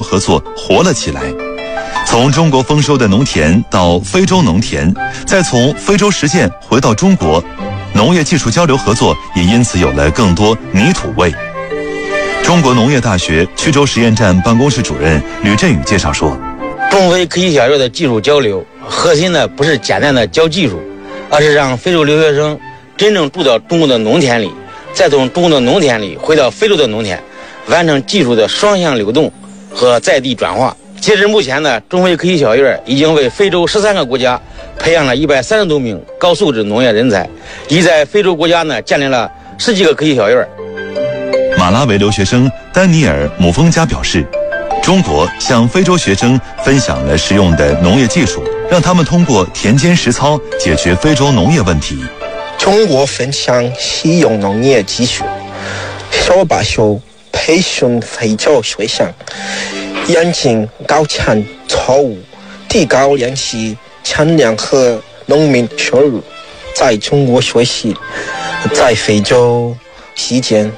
合作活了起来。从中国丰收的农田到非洲农田，再从非洲实践回到中国，农业技术交流合作也因此有了更多泥土味。中国农业大学曲州实验站办公室主任吕振宇介绍说， 中非科技小院的技术交流核心呢不是简单的教技术，而是让非洲留学生真正住到中国的农田里，再从中国的农田里回到非洲的农田，完成技术的双向流动和在地转化。截至目前呢，中非科技小院已经为非洲13个国家培养了130多名高素质农业人才，已在非洲国家呢建立了10几个科技小院。 马拉维留学生丹尼尔·姆丰加表示，中国向非洲学生分享了实用的农业技术，让他们通过田间实操解决非洲农业问题。 中国分享实用农业技术，小把手培训非洲学生，严禁高产错误，提高粮食产量和农民收入。在中国学习，在非洲实践。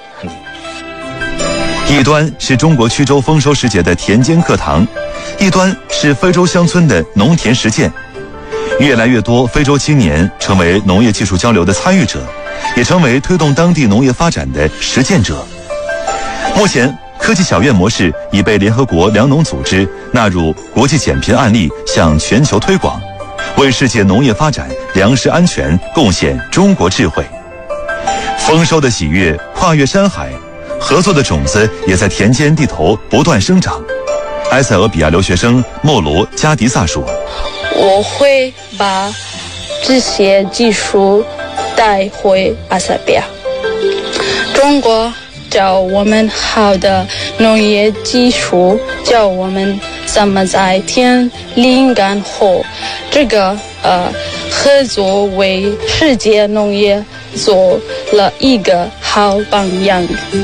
一端是中国曲州丰收时节的田间课堂，一端是非洲乡村的农田实践。越来越多非洲青年成为农业技术交流的参与者，也成为推动当地农业发展的实践者。目前，科技小院模式已被联合国粮农组织纳入国际减贫案例，向全球推广，为世界农业发展、粮食安全贡献中国智慧。丰收的喜悦跨越山海，合作的种子也在田间地头不断生长。埃塞俄比亚留学生莫罗加迪萨说， 我会把这些技术带回阿塞拜疆。中国教我们好的农业技术，教我们怎么在田里干活。这个合作为世界农业做了一个好榜样。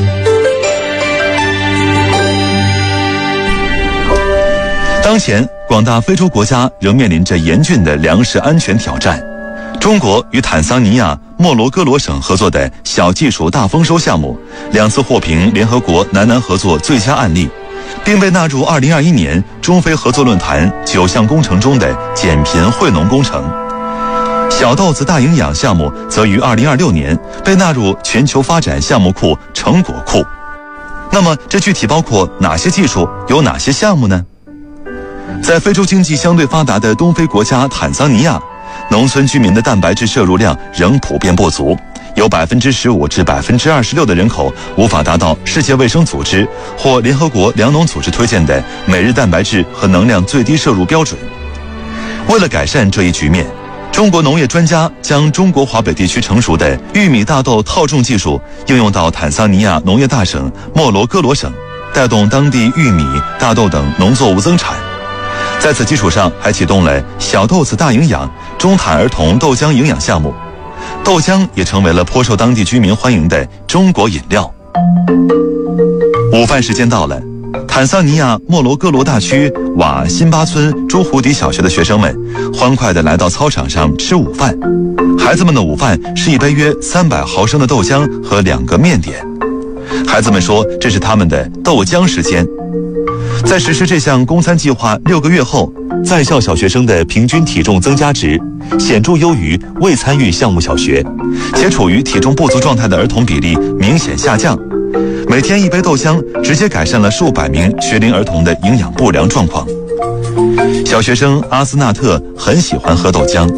当前，广大非洲国家仍面临着严峻的粮食安全挑战。中国与坦桑尼亚、莫罗哥罗省合作的小技术大丰收项目，2次获评联合国南南合作最佳案例，并被纳入2021年中非合作论坛9项工程中的减贫惠农工程。小豆子大营养项目则于2026年被纳入全球发展项目库成果库。那么，这具体包括哪些技术，有哪些项目呢？在非洲经济相对发达的东非国家坦桑尼亚，农村居民的蛋白质摄入量仍普遍不足，有15%至26%的人口无法达到世界卫生组织或联合国粮农组织推荐的每日蛋白质和能量最低摄入标准。为了改善这一局面，中国农业专家将中国华北地区成熟的玉米大豆套种技术应用到坦桑尼亚农业大省莫罗哥罗省，带动当地玉米、大豆等农作物增产。在此基础上，还启动了小豆子大营养、中坦儿童豆浆营养项目，豆浆也成为了颇受当地居民欢迎的中国饮料。午饭时间到了，坦桑尼亚莫罗哥罗大区瓦辛巴村朱胡迪小学的学生们欢快地来到操场上吃午饭。孩子们的午饭是一杯约300毫升的豆浆和2个面点。孩子们说，这是他们的豆浆时间。在实施这项公餐计划6个月后，在校小学生的平均体重增加值显著优于未参与项目小学，且处于体重不足状态的儿童比例明显下降。每天1杯豆浆直接改善了数百名学龄儿童的营养不良状况。小学生阿斯纳特很喜欢喝豆浆。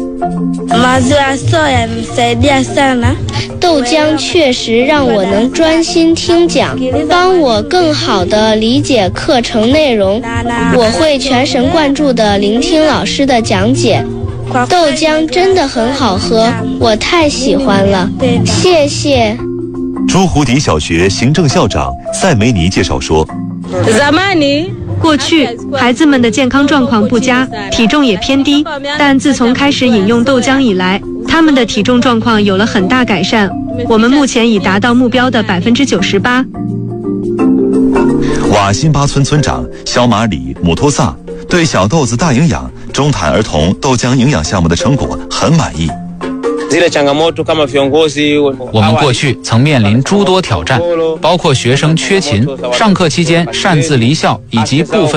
豆浆确实让我能专心听讲，帮我更好地理解课程内容。我会全神贯注地聆听老师的讲解。豆浆真的很好喝，我太喜欢了，谢谢。 朱胡迪小学行政校长塞梅尼介绍说， 过去孩子们的健康状况不佳，体重也偏低，但自从开始饮用豆浆以来，他们的体重状况有了很大改善。我们目前已达到目标的98%。 瓦辛巴村村长小马里姆托萨对小豆子大营养、中坦儿童豆浆营养项目的成果很满意。 我们过去曾面临诸多挑战，包括学生缺勤、上课期间擅自离校以及部分